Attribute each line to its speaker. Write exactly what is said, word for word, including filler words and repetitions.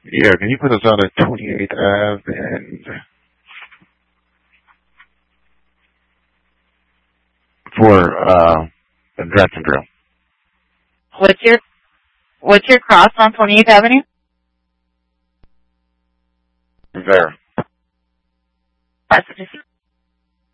Speaker 1: Yeah, can you put us on at twenty-eighth Avenue and for uh, a draft and drill?
Speaker 2: What's your What's your cross on twenty-eighth Avenue?
Speaker 1: There.
Speaker 2: That's what